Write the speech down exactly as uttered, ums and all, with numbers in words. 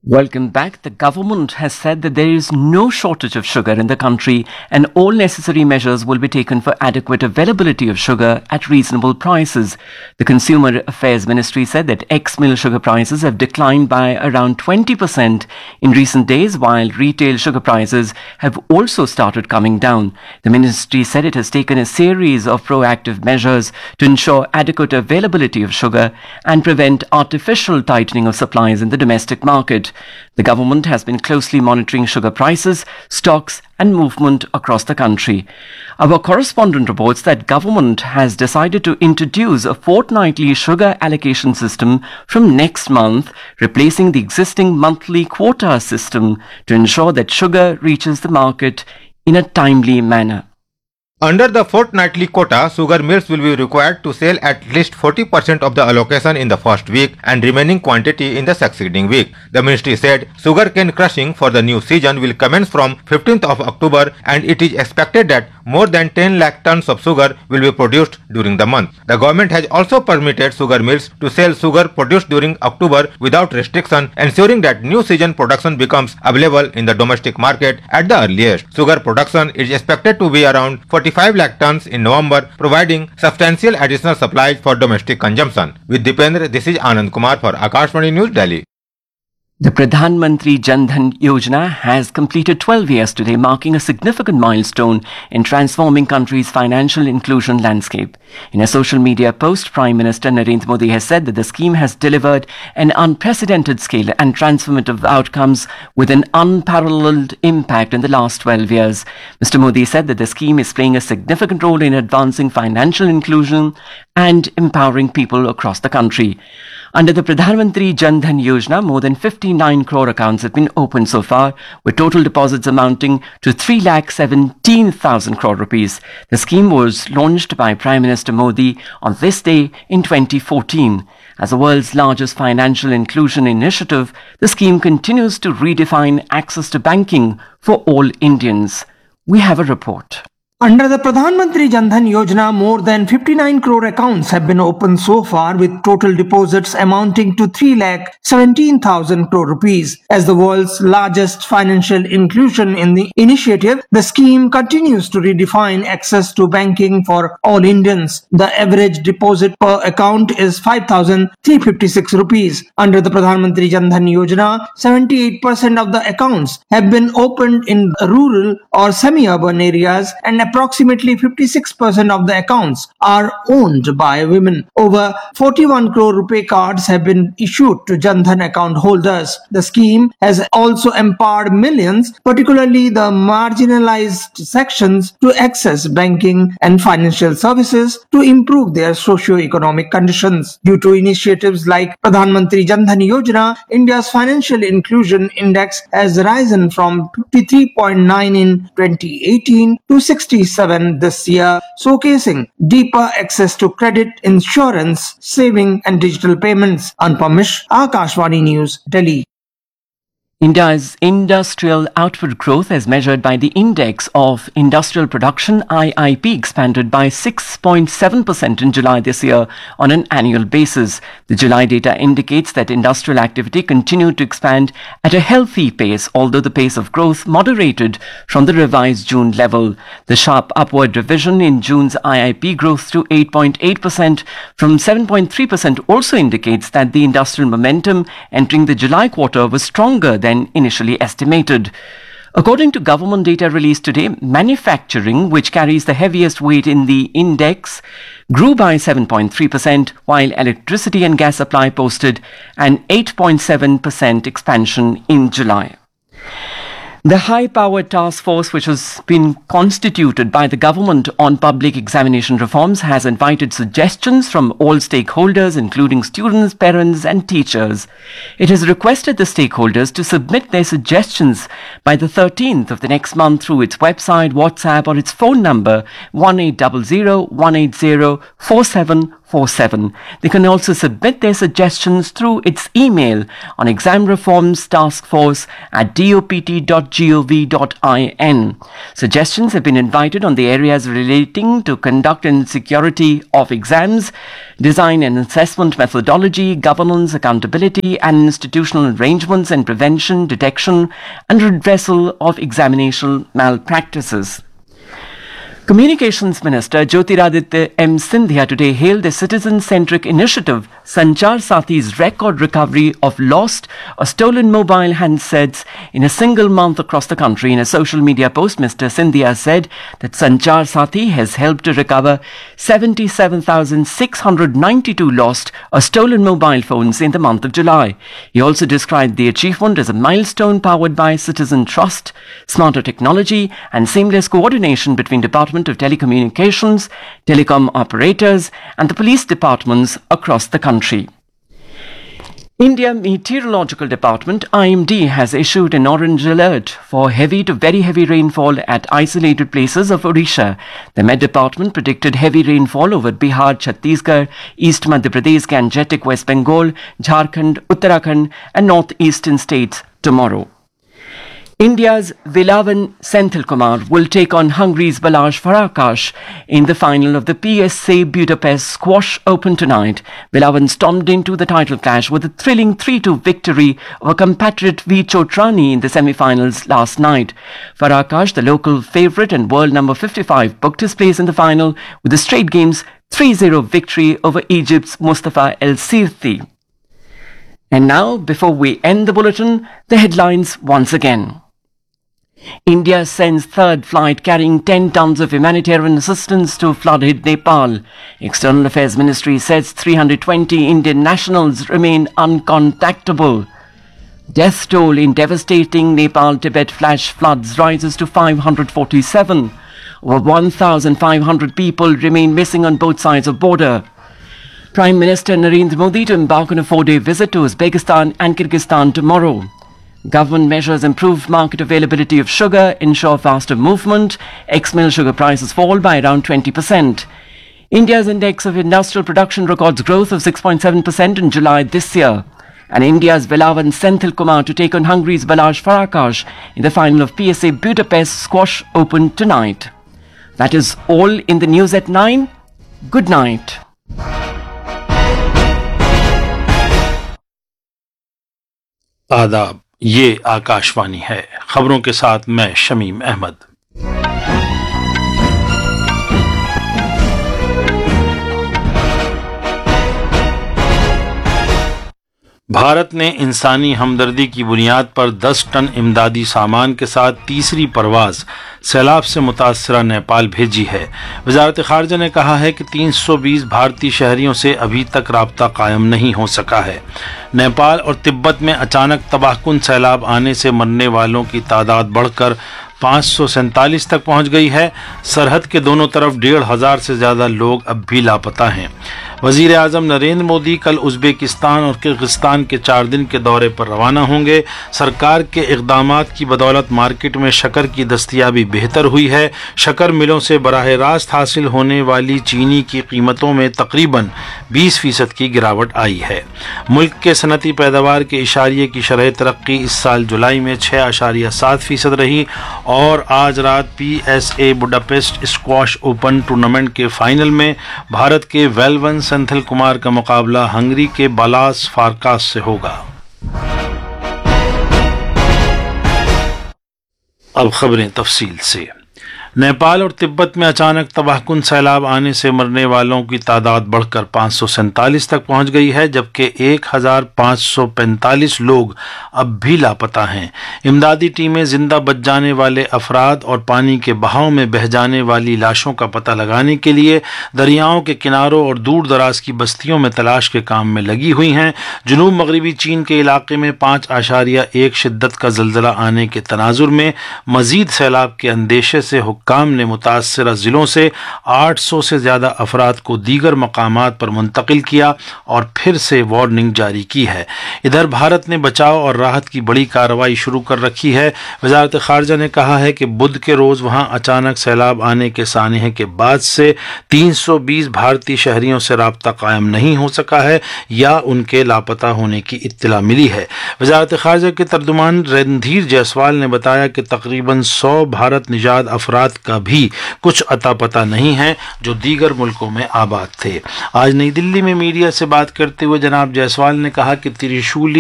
Welcome back. The government has said that there is no shortage of sugar in the country and all necessary measures will be taken for adequate availability of sugar at reasonable prices. The Consumer Affairs Ministry said that ex-mill sugar prices have declined by around twenty percent in recent days, while retail sugar prices have also started coming down. The ministry said it has taken a series of proactive measures to ensure adequate availability of sugar and prevent artificial tightening of supplies in the domestic market. The government has been closely monitoring sugar prices, stocks and movement across the country. Our correspondent reports that government has decided to introduce a fortnightly sugar allocation system from next month, replacing the existing monthly quota system to ensure that sugar reaches the market in a timely manner. Under the fortnightly quota, sugar mills will be required to sell at least forty percent of the allocation in the first week and remaining quantity in the succeeding week. The ministry said sugarcane crushing for the new season will commence from fifteenth of October and it is expected that more than ten lakh tons of sugar will be produced during the month. The government has also permitted sugar mills to sell sugar produced during October without restriction, ensuring that new season production becomes available in the domestic market at the earliest. Sugar production is expected to be around forty-five lakh tons in November, providing substantial additional supplies for domestic consumption. With Dipendra, this is Anand Kumar for Akashvani News, Delhi. The Pradhan Mantri Jan Dhan Yojana has completed twelve years today, marking a significant milestone in transforming country's financial inclusion landscape. In a social media post, Prime Minister Narendra Modi has said that the scheme has delivered an unprecedented scale and transformative outcomes with an unparalleled impact in the last twelve years. Mister Modi said that the scheme is playing a significant role in advancing financial inclusion and empowering people across the country. Under the Pradhan Mantri Jan Dhan Yojana, more than fifty-nine crore accounts have been opened so far, with total deposits amounting to three lakh seventeen thousand crore rupees. The scheme was launched by Prime Minister Modi on this day in twenty fourteen. As the world's largest financial inclusion initiative, the scheme continues to redefine access to banking for all Indians. We have a report. Under the Pradhan Mantri Jan Dhan Yojana, more than fifty-nine crore accounts have been opened so far, with total deposits amounting to three lakh seventeen thousand crore rupees. As the world's largest financial inclusion in the initiative, the scheme continues to redefine access to banking for all Indians. The average deposit per account is five thousand three hundred fifty-six rupees. Under the Pradhan Mantri Jan Dhan Yojana, seventy-eight percent of the accounts have been opened in rural or semi-urban areas, and approximately fifty-six percent of the accounts are owned by women. Over forty-one crore rupee cards have been issued to Jan Dhan account holders. The scheme has also empowered millions, particularly the marginalized sections, to access banking and financial services to improve their socio-economic conditions. Due to initiatives like Pradhan Mantri Jan Dhan Yojana, India's financial inclusion index has risen from fifty-three point nine in twenty eighteen to sixty this year, showcasing deeper access to credit, insurance, saving and digital payments. Anupam, Akashvani News, Delhi. India's industrial output growth, as measured by the Index of Industrial Production I I P, expanded by six point seven percent in July this year on an annual basis. The July data indicates that industrial activity continued to expand at a healthy pace, although the pace of growth moderated from the revised June level. The sharp upward revision in June's I I P growth to eight point eight percent from seven point three percent also indicates that the industrial momentum entering the July quarter was stronger than than initially estimated. According to government data released today, manufacturing, which carries the heaviest weight in the index, grew by seven point three percent, while electricity and gas supply posted an eight point seven percent expansion in July. The high-powered task force, which has been constituted by the government on public examination reforms, has invited suggestions from all stakeholders, including students, parents and teachers. It has requested the stakeholders to submit their suggestions by the thirteenth of the next month through its website, WhatsApp or its phone number one eight zero zero, one eight zero, four seven four seven. They can also submit their suggestions through its email on Exam Reforms Task Force at dopt dot gov dot in. Suggestions have been invited on the areas relating to conduct and security of exams, design and assessment methodology, governance, accountability and institutional arrangements, and prevention, detection and redressal of examinational malpractices. Communications Minister Jyotiraditya M. Scindia today hailed the citizen-centric initiative Sanchar Sathi's record recovery of lost or stolen mobile handsets in a single month across the country. In a social media post, Mister Scindia said that Sanchar Sathi has helped to recover seventy-seven thousand six hundred ninety-two lost or stolen mobile phones in the month of July. He also described the achievement as a milestone powered by citizen trust, smarter technology and seamless coordination between Department of Telecommunications, telecom operators and the police departments across the country. India Meteorological Department I M D has issued an orange alert for heavy to very heavy rainfall at isolated places of Odisha. The Met Department predicted heavy rainfall over Bihar, Chhattisgarh, East Madhya Pradesh, Gangetic West Bengal, Jharkhand, Uttarakhand and northeastern states tomorrow. India's Vilavan Senthilkumar will take on Hungary's Balázs Farkas in the final of the P S A Budapest Squash Open tonight. Vilavan stormed into the title clash with a thrilling three two victory over compatriot V. Chotrani in the semi-finals last night. Farkas, the local favourite and world number fifty-five, booked his place in the final with a straight games three zero victory over Egypt's Mustafa El Sirthi. And now, before we end the bulletin, the headlines once again. India sends third flight carrying ten tons of humanitarian assistance to flood-hit Nepal. External Affairs Ministry says three hundred twenty Indian nationals remain uncontactable. Death toll in devastating Nepal-Tibet flash floods rises to five hundred forty-seven. Over one thousand five hundred people remain missing on both sides of border. Prime Minister Narendra Modi to embark on a four-day visit to Uzbekistan and Kyrgyzstan tomorrow. Government measures improve market availability of sugar, ensure faster movement. Ex-mill sugar prices fall by around twenty percent. India's index of industrial production records growth of six point seven percent in July this year. And India's Vilavan Senthilkumar to take on Hungary's Balázs Farkas in the final of P S A Budapest Squash Open tonight. That is all in the news at nine. Good night. आदाब, ये आकाशवाणी है। खबरों के साथ मैं शमीम अहमद। भारत ने इंसानी हमदर्दी की बुनियाद पर दस टन इमदादी सामान के साथ तीसरी परवाज सैलाब से मुतासरा नेपाल भेजी है। वजारत खारजा ने कहा है कि तीन सौ बीस भारतीय शहरियों से अभी तक राब्ता कायम नहीं हो सका है। नेपाल और तिब्बत में अचानक तबाहकुन सैलाब आने से मरने वालों की तादाद बढ़कर पाँच सौ सैंतालीस तक पहुंच गई है। सरहद के दोनों तरफ डेढ़ हजार से ज़्यादा लोग अब भी लापता हैं। वज़ीर आज़म नरेंद्र मोदी कल उज़्बेकिस्तान और किर्गिस्तान के चार दिन के दौरे पर रवाना होंगे। सरकार के इक़दामात की बदौलत मार्केट में शक्कर की दस्तयाबी बेहतर हुई है। शक्कर मिलों से बराह रास्त हासिल होने वाली चीनी की कीमतों में तकरीबन बीस फीसद की गिरावट आई है। मुल्क के सनती पैदावार के इशारिये की शरह तरक्की इस साल जुलाई में छः आशारिया सात फीसद रही और आज रात P S A Budapest squash open tournament के फाइनल में भारत के वेलवन सेंथिलकुमार का मुकाबला हंगरी के बालास फारकास से होगा। अब खबरें तफसील से। नेपाल और तिब्बत में अचानक तबाहकुन सैलाब आने से मरने वालों की तादाद बढ़कर पाँच सौ सैंतालीस तक पहुंच गई है, जबकि एक हजार पाँच सौ पैंतालीस लोग अब भी लापता हैं। इमदादी टीमें जिंदा बच जाने वाले अफराद और पानी के बहाव में बह जाने वाली लाशों का पता लगाने के लिए दरियाओं के किनारों और दूर दराज की बस्तियों में तलाश के काम में लगी हुई हैं। जनूब मगरबी चीन के इलाके में पाँच आशारिया एक शिद्दत का जल्जला आने के तनाजुर में मजीद सैलाब के अंदेशे से حکام نے متاثرہ ضلعوں سے آٹھ سو سے زیادہ افراد کو دیگر مقامات پر منتقل کیا اور پھر سے وارننگ جاری کی ہے۔ ادھر بھارت نے بچاؤ اور راحت کی بڑی کارروائی شروع کر رکھی ہے۔ وزارت خارجہ نے کہا ہے کہ بدھ کے روز وہاں اچانک سیلاب آنے کے سانحے کے بعد سے تین سو بیس بھارتی شہریوں سے رابطہ قائم نہیں ہو سکا ہے یا ان کے لاپتہ ہونے کی اطلاع ملی ہے۔ وزارت خارجہ کے ترجمان رندھیر جیسوال نے بتایا کہ تقریباً سو بھارت نژاد افراد کا بھی کچھ اتا پتہ نہیں ہے جو دیگر ملکوں میں آباد تھے۔ آج نئی دلی میں میڈیا سے بات کرتے ہوئے جناب جیسوال نے کہا کہ تریشولی